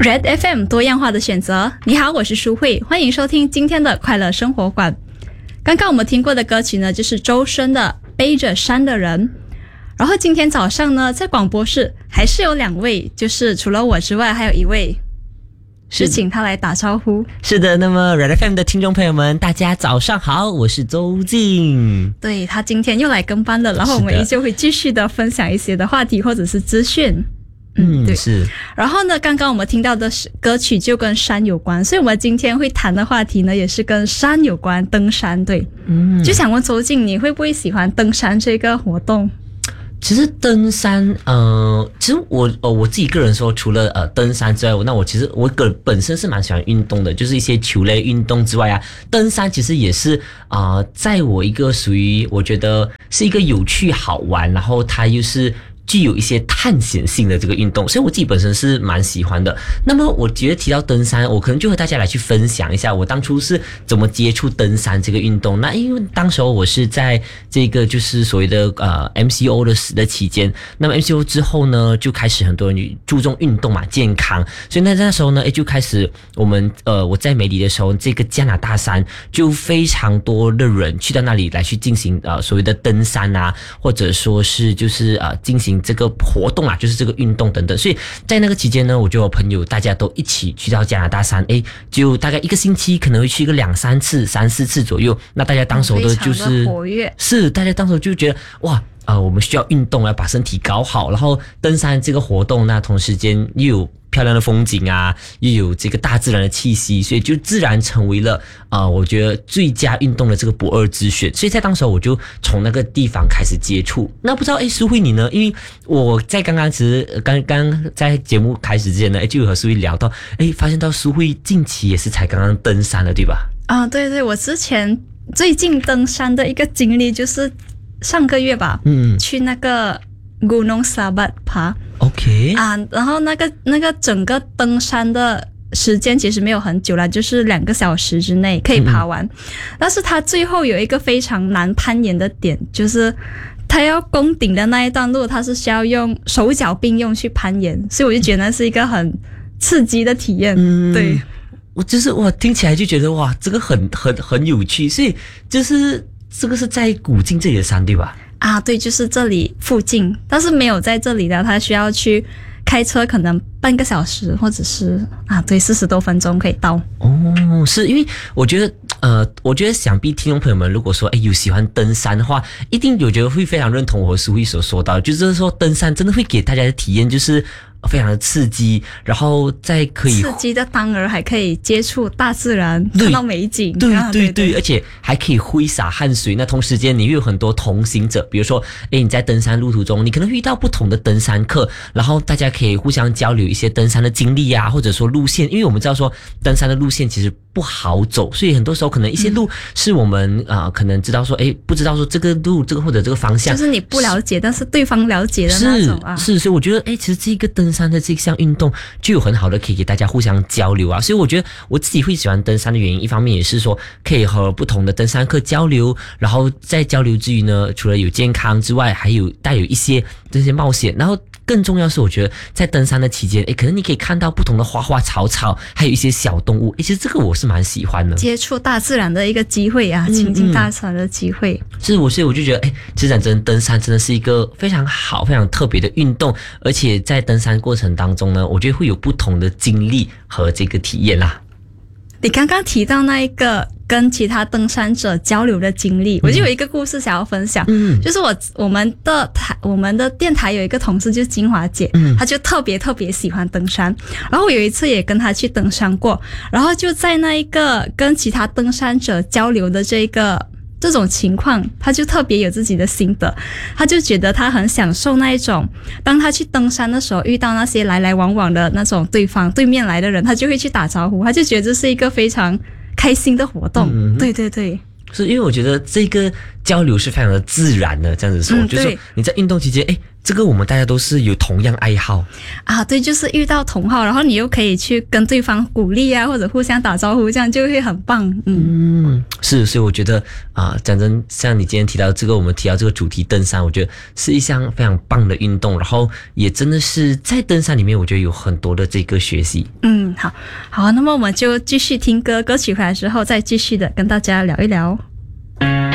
Red FM 多样化的选择。你好，我是舒慧，欢迎收听今天的快乐生活馆。刚刚我们听过的歌曲呢，就是周深的《背着山的人》。然后今天早上呢，在广播室还是有2位，就是除了我之外，还有一位是请他来打招呼。 是的，那么 Red FM 的听众朋友们，大家早上好，我是周静。 对，他今天又来跟班了，然后我们依旧会继续的分享一些的话题或者是资讯。对， 是。 然后呢，刚刚我们听到的歌曲就跟山有关，所以我们今天会谈的话题呢，也是跟山有关，登山。对，就想问周静，你会不会喜欢登山这个活动？ 其实登山，其实我自己个人说，除了登山之外，那我本身是蛮喜欢运动的，就是一些球类运动之外啊，登山其实也是在我一个属于我觉得是一个有趣好玩，然后它又是具有一些探险性的这个运动，所以我自己本身是蛮喜欢的。那么我觉得提到登山，我可能就和大家来去分享一下我当初是怎么接触登山这个运动。那因为当时候我是在这个就是所谓的MCO 的期间，那么 MCO 之后呢，就开始很多人注重运动嘛，健康，所以那时候呢，就开始我在美里的时候，这个加拿大山就非常多的人去到那里来去进行所谓的登山啊，或者说是就是进行这个活动啊，就是这个运动等等。所以在那个期间呢，我就有朋友大家都一起去到加拿大山，就大概1个星期可能会去个2-3次、3-4次左右。那大家当时的就是非常的活跃， 是大家当时就觉得哇。我们需要运动，要把身体搞好，然后登山这个活动，那同时间又有漂亮的风景啊，又有这个大自然的气息，所以就自然成为了我觉得最佳运动的这个不二之选。所以在当时我就从那个地方开始接触。那不知道苏慧你呢？因为我在刚在节目开始之前呢，就有和苏慧聊到，发现到苏慧近期也是才刚刚登山了，对吧？ 对，我最近登山的一个经历就是上个月吧，去那个 Gunung Sabat 爬 ，OK 然后那个整个登山的时间其实没有很久啦，就是2个小时之内可以爬完，但是它最后有一个非常难攀岩的点，就是它要攻顶的那一段路，它是需要用手脚并用去攀岩，所以我就觉得那是一个很刺激的体验。对， 我听起来就觉得哇，这个很有趣，所以就是这个是在古晋这里的山对吧？ 对，就是这里附近，但是没有在这里的，他需要去开车，可能半个小时，或者是40多分钟可以到。 是因为我觉得想必听众朋友们如果说有喜欢登山的话，一定有觉得会非常认同我和苏慧所说到，就是说登山真的会给大家的体验就是非常的刺激，然后再可以刺激的当儿还可以接触大自然，看到美景。 对，而且还可以挥洒汗水。那同时间你又有很多同行者，比如说你在登山路途中，你可能遇到不同的登山客，然后大家可以互相交流一些登山的经历啊，或者说路线，因为我们知道说登山的路线其实不好走，所以很多时候可能一些路是我们可能知道说不知道说这个路这个或者这个方向， 就是你不了解，但是对方了解的那种是，所以我觉得其实这个登山的这项运动就有很好的可以给大家互相交流啊，所以我觉得我自己会喜欢登山的原因，一方面也是说可以和不同的登山客交流，然后在交流之余呢，除了有健康之外，还有带有一些这些冒险，然后更重要是我觉得在登山的期间可能你可以看到不同的花花草草，还有一些小动物，其实这个我是蛮喜欢的， 接触大自然的一个机会啊，亲近大自然的机会。 所以我就觉得其实登山真的是一个非常好非常特别的运动，而且在登山过程当中呢，我觉得会有不同的经历和这个体验啦。 你刚刚提到那一个跟其他登山者交流的经历，我就有一个故事想要分享。就是我们的电台有一个同事就是金华姐，她就特别喜欢登山，然后我有一次也跟她去登山过，然后就在那一个跟其他登山者交流的这种情况，他就特别有自己的心得，他就觉得他很享受那一种，当他去登山的时候遇到那些来来往往的那种对面来的人，他就会去打招呼，他就觉得这是一个非常开心的活动。对， 是因为我觉得这个交流是非常的自然的，这样子说，就是说你在运动期间，这个我们大家都是有同样爱好啊，对，就是遇到同好，然后你又可以去跟对方鼓励啊，或者互相打招呼，这样就会很棒。 是，所以我觉得讲真，像你今天提到这个，我们提到这个主题登山，我觉得是一项非常棒的运动，然后也真的是在登山里面，我觉得有很多的这个学习。 好，那么我们就继续听歌曲回来之后，再继续的跟大家聊一聊。